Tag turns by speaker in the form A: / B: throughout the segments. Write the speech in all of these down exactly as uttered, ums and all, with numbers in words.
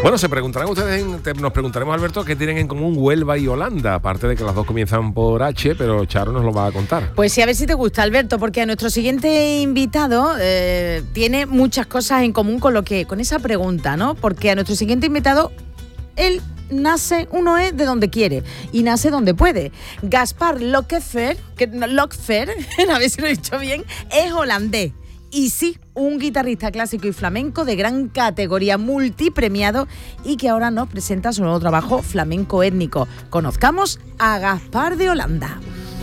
A: Bueno, se preguntarán ustedes, en, te, nos preguntaremos, Alberto, qué tienen en común Huelva y Holanda, aparte de que las dos comienzan por H, pero Charo nos lo va a contar.
B: Pues sí, a ver si te gusta, Alberto, porque a nuestro siguiente invitado eh, tiene muchas cosas en común con lo que, con esa pregunta, ¿no? Porque a nuestro siguiente invitado, él nace, uno es de donde quiere y nace donde puede. Gaspar Lokfer, que no, Lokfer, a ver si lo he dicho bien, es holandés. Y sí, un guitarrista clásico y flamenco de gran categoría, multipremiado, y que ahora nos presenta su nuevo trabajo, Flamenco Étnico. Conozcamos a Gaspar de Holanda.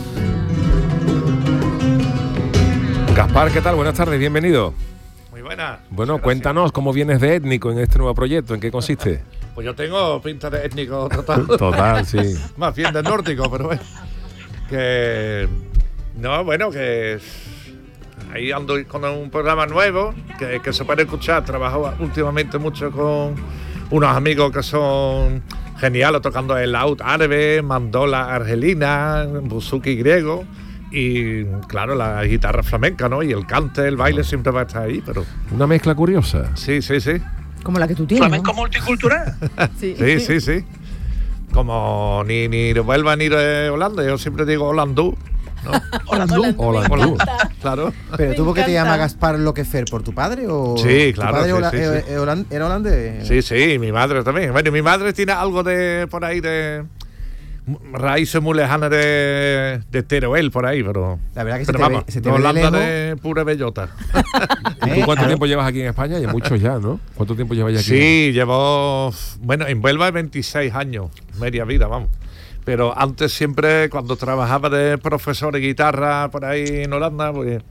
A: Gaspar, ¿qué tal? Buenas tardes, bienvenido.
C: Muy buenas.
A: Bueno, cuéntanos cómo vienes de étnico en este nuevo proyecto, ¿en qué consiste?
C: Pues yo tengo pinta de étnico total.
A: Total, sí.
C: Más bien de nórdico, pero bueno. Que... No, bueno, que... Ahí ando con un programa nuevo que, que se puede escuchar. Trabajo últimamente mucho con unos amigos que son geniales, tocando el laúd árabe, mandola argelina, buzuki griego y, claro, la guitarra flamenca, ¿no? Y el cante, el baile siempre va a estar ahí, pero...
A: Una mezcla curiosa.
C: Sí, sí, sí.
B: Como la que tú tienes,
D: flamenco, ¿no? Multicultural.
C: Sí, sí, sí, sí. Como ni, ni de Huelva ni de Holanda, yo siempre digo holandú. ¿No?
D: Holandú.
A: Holandú.
C: Claro.
E: ¿Pero tú por qué te llamas Gaspar Lokfer? ¿Por tu padre o...?
C: Sí, claro.
E: ¿Tu padre
C: sí,
E: hola,
C: sí,
E: eh,
C: sí.
E: eh, holand, era holandés?
C: Sí, sí, mi madre también. Bueno, mi madre tiene algo de por ahí de raíces muy lejanas de, de Teruel por ahí, pero...
E: La verdad que se
C: pero
E: te
C: vamos,
E: ve, se te
C: de
E: ve de
C: Holanda
E: lejos.
C: de pura bellota.
A: ¿Y tú cuánto tiempo llevas aquí en España? Ya muchos ya, ¿no? ¿Cuánto tiempo llevas ya aquí?
C: Sí, llevo... Bueno, en Huelva veintiséis años, media vida, vamos. Pero antes siempre, cuando trabajaba de profesor de guitarra por ahí en Holanda, pues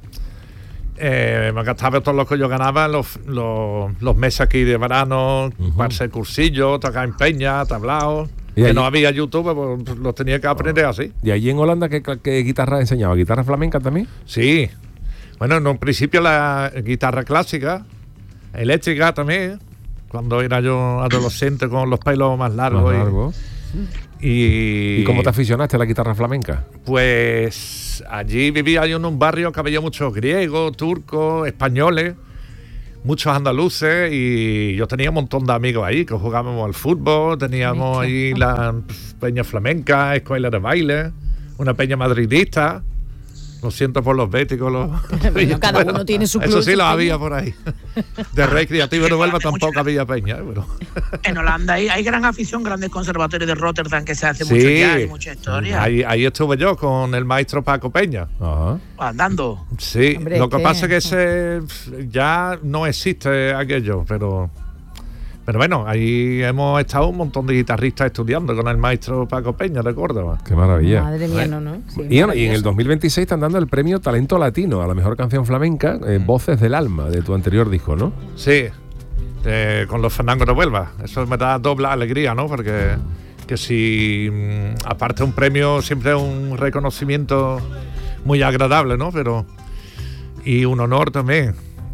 C: eh, me gastaba todo lo que yo ganaba los, los, los meses aquí de verano, uh-huh. Para cursillos, tocar en peña, tablaos. Que allí no había YouTube, pues los tenía que aprender oh. así.
A: ¿Y allí en Holanda qué, qué guitarra enseñaba? ¿Guitarra flamenca también?
C: Sí. Bueno, en un principio la guitarra clásica, eléctrica también, cuando era yo adolescente con los pelos más largos.
A: Más largos.
C: Y,
A: ¿Y cómo te aficionaste a la guitarra flamenca?
C: Pues allí vivía yo en un barrio que había muchos griegos, turcos, españoles, muchos andaluces, y yo tenía un montón de amigos ahí que jugábamos al fútbol, teníamos ahí la peña flamenca, escuela de baile, una peña madridista. Lo siento por los béticos. Los...
B: Bueno, cada uno tiene su club.
C: Eso sí lo había por ahí. De recreativo de Huelva tampoco había peña. ¿eh? Pero...
D: En Holanda hay, hay gran afición, grandes conservatorios de Rotterdam que se hace
C: sí,
D: mucho jazz y mucha historia.
C: Ahí, ahí estuve yo con el maestro Paco Peña.
A: Ajá.
D: Andando.
C: Sí,
B: Hombre,
C: lo que
B: ¿qué?
C: pasa es que ese ya no existe aquello, pero... Pero bueno, ahí hemos estado un montón de guitarristas estudiando con el maestro Paco Peña de Córdoba.
A: Qué maravilla.
B: Madre mía, no, no. Sí,
A: y, y en el dos mil veintiséis están dando el premio Talento Latino a la mejor canción flamenca, eh, Voces del Alma, de tu anterior disco, ¿no?
C: Sí, eh, con los Fandangos de Huelva. Eso me da doble alegría, ¿no? Porque que si, aparte un premio, siempre es un reconocimiento muy agradable, ¿no? Pero y un honor también.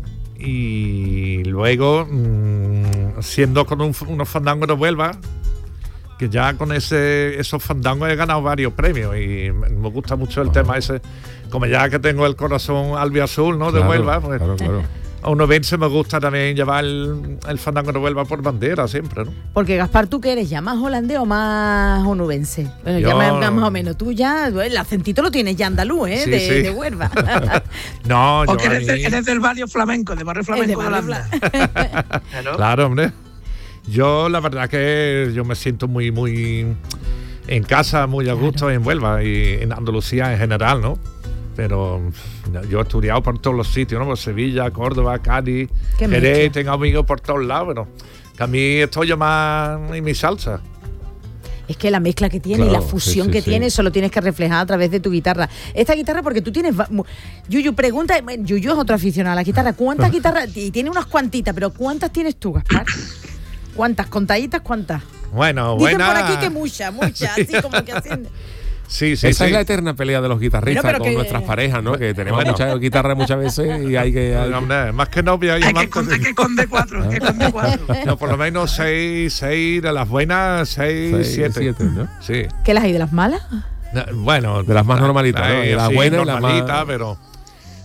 C: Y luego, mmm, siendo con un, unos fandangos de Huelva, que ya con ese esos fandangos he ganado varios premios y me gusta mucho el uh-huh. tema ese, como ya que tengo el corazón albiazul, ¿no? De
A: claro,
C: Huelva, pues
A: claro, claro.
C: A unos veinte me gusta también llevar el, el fandango de Huelva por bandera siempre, ¿no?
B: Porque Gaspar, ¿tú qué eres? ¿Ya más holandés o más onubense? Bueno,
C: Yo...
B: ya más, más o menos. Tú ya, el acentito lo tienes ya andaluz, ¿eh?
C: Sí,
B: de,
C: sí.
B: de Huelva.
C: No,
D: Porque
C: yo
D: eres,
C: ahí...
D: eres del barrio flamenco, del barrio flamenco de Holanda.
C: Claro. Claro, hombre. Yo la verdad que yo me siento muy, muy en casa, muy a gusto claro. En Huelva y en Andalucía en general, ¿no? Pero yo he estudiado por todos los sitios, ¿no? Por Sevilla, Córdoba, Cádiz, Jerez, tengo amigos por todos lados, pero que a mí estoy yo más en mi salsa.
B: Es que la mezcla que tiene
A: claro,
B: y la fusión
A: sí, sí,
B: que
A: sí.
B: tiene, eso lo tienes que reflejar a través de tu guitarra. Esta guitarra, porque tú tienes... Yuyu, pregunta... Yuyu es otro aficionado a la guitarra. ¿Cuántas guitarras? Y tiene unas cuantitas, pero ¿cuántas tienes tú, Gaspar? ¿Cuántas? ¿Contaditas cuántas?
C: Bueno,
B: dicen
C: buena...
B: por aquí que muchas, muchas, así como que haciendo...
C: Sí, sí,
A: Esa
C: sí.
A: es la eterna pelea de los guitarristas
B: pero, pero
A: con
B: que...
A: nuestras parejas, ¿no? Que tenemos
C: bueno.
A: muchas guitarras muchas veces y hay que... Hay...
C: Hombre, más que novia y
D: hay
C: amante.
D: que con, hay que con D cuatro, hay que con D cuatro.
C: No, por lo menos seis, seis de las buenas, seis,
A: Seis,
C: siete.
A: siete, ¿no?
C: Sí.
B: ¿Qué las hay de las malas?
C: No, bueno,
A: de las más normalitas, ¿no? De las
C: sí,
A: buenas y las
C: normalita,
A: más...
C: pero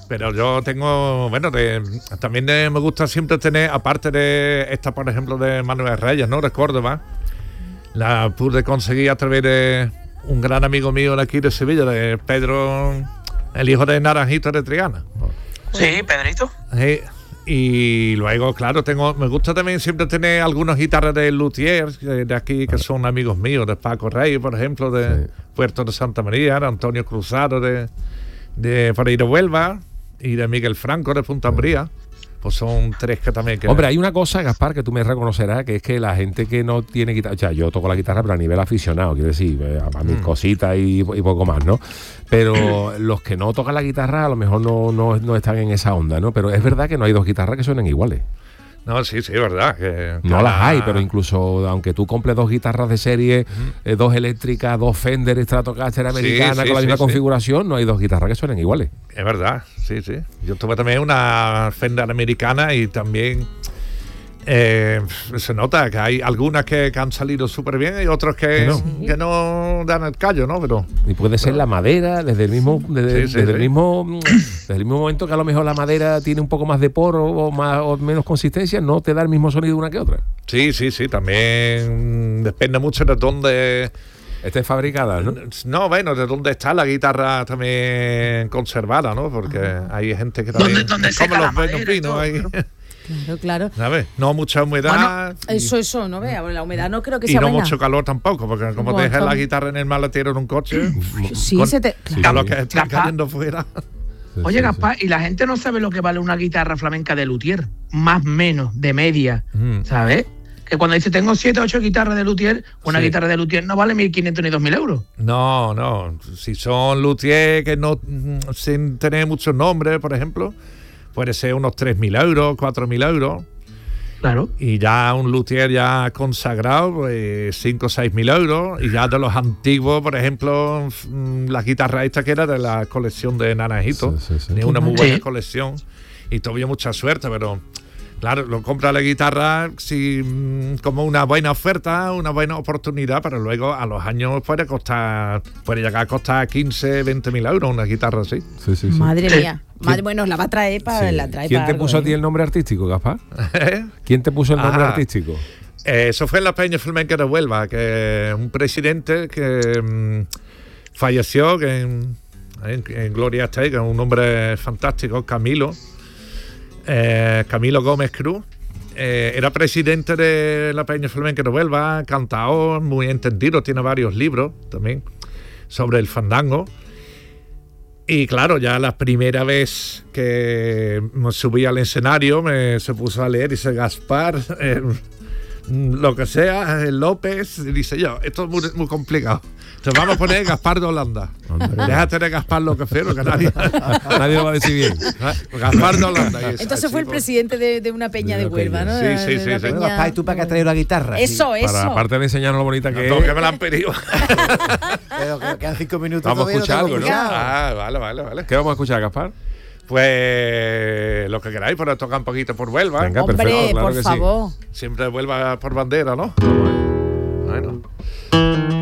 C: Pero yo tengo, bueno, de, también de, me gusta siempre tener, aparte de esta, por ejemplo, de Manuel Reyes, ¿no? De Córdoba, la pude conseguir a través de un gran amigo mío de aquí de Sevilla, de Pedro, el hijo de Naranjito de Triana.
D: Sí, Pedrito.
C: Sí. Y luego, claro, tengo, me gusta también siempre tener algunas guitarras de luthier de, de aquí, que son amigos míos, de Paco Rey, por ejemplo, de sí. Puerto de Santa María, de Antonio Cruzado, de, de por ahí de Huelva, y de Miguel Franco, de Punta Umbría. Pues son tres que también... Que
A: Hombre, hay una cosa, Gaspar, que tú me reconocerás, que es que la gente que no tiene guitarra... O sea, yo toco la guitarra, pero a nivel aficionado, quiero decir, a, a mis mm. cositas y, y poco más, ¿no? Pero los que no tocan la guitarra a lo mejor no, no, no están en esa onda, ¿no? Pero es verdad que no hay dos guitarras que suenen iguales.
C: No, sí, sí, es verdad. Que
A: no las hay, pero incluso aunque tú compres dos guitarras de serie, uh-huh. eh, dos eléctricas, dos Fender Stratocaster americanas sí, sí, con la misma sí, configuración, sí. no hay dos guitarras que suenen iguales.
C: Es verdad, sí, sí. Yo tuve también una Fender americana y también eh, se nota que hay algunas que, que han salido súper bien y otras que, no. que no dan el callo, ¿no? Pero
A: y puede ser pero, la madera, desde el mismo desde, sí, sí, desde sí. el mismo desde el mismo momento que a lo mejor la madera tiene un poco más de poro o más o menos consistencia, no te da el mismo sonido una que otra.
C: Sí, sí, sí, también depende mucho de dónde
A: esté fabricada, ¿no?
C: No, bueno, de dónde está la guitarra también conservada, ¿no? Porque uh-huh. hay gente que también
D: ¿Dónde, dónde
C: como los buenos vinos ahí.
B: Claro, claro.
C: ¿Sabes? No mucha humedad.
B: Bueno, eso, eso, no vea. La humedad no creo que sea
C: Y no
B: buena.
C: mucho calor tampoco, porque como te dejas la guitarra en el maletero en un coche,
B: sí,
C: con,
B: se te...
C: Claro, que está cayendo fuera.
D: Oye, Gaspar, y la gente no sabe lo que vale una guitarra flamenca de luthier, más menos, de media, mm. ¿sabes? Que cuando dice tengo siete, ocho guitarras de luthier, una sí. guitarra de luthier no vale mil quinientos ni dos mil euros.
C: No, no. Si son luthier que no, sin tener muchos nombres, por ejemplo, puede ser unos tres mil euros, cuatro mil euros.
D: Claro.
C: Y ya un luthier ya consagrado, pues cinco o seis mil euros. Y ya de los antiguos, por ejemplo, la guitarra esta que era de la colección de Naranjito. Sí, sí, sí. Tenía una muy buena sí. colección. Y tuve mucha suerte, pero... Claro, lo compra la guitarra sí, como una buena oferta, una buena oportunidad, pero luego a los años puede costar, puede llegar a costar quince, veinte mil euros una guitarra así.
A: Sí, sí, sí.
B: Madre mía. Madre, bueno, la va a traer para
A: sí.
B: la trae
A: ¿Quién
B: para
A: te
B: algo,
A: puso
B: eh?
A: a ti el nombre artístico, Gaspar? ¿Eh? ¿Quién te puso el nombre Ajá. artístico?
C: Eh, eso fue en la Peña Flamenca de Huelva, que un presidente que mmm, falleció, que en, en, en Gloria esté, que es un hombre fantástico, Camilo. Eh, Camilo Gómez Cruz, eh, era presidente de la Peña Flamenca de Huelva, cantador, muy entendido, tiene varios libros también sobre el fandango. Y claro, ya la primera vez que me subí al escenario me se puso a leer, dice Gaspar, eh, lo que sea, eh, López, y dice yo, esto es muy, muy complicado. Te vamos a poner Gaspar de Holanda. Hombre. Déjate de Gaspar lo que feo, que nadie,
A: nadie lo va a decir bien.
C: Gaspar de Holanda.
B: Esa, Entonces fue el presidente de, de una peña de, de Huelva, ¿no?
C: Sí, sí, sí. sí.
E: Bueno, Gaspar, ¿y tú para qué has traído la guitarra?
B: Eso,
E: sí.
B: eso.
A: Para, aparte de enseñarnos lo bonita que
C: no,
A: es.
C: que me la han pedido.
E: Pero que quedan cinco minutos.
A: Vamos a escuchar algo, ¿no?
C: Ah, vale, vale, vale.
A: ¿Qué vamos a escuchar, Gaspar?
C: Pues lo que queráis, pero toca un poquito por Huelva.
A: Venga,
B: Hombre,
A: perfecto, claro
B: por
A: que
B: favor.
C: Sí. Siempre Huelva por bandera, ¿no?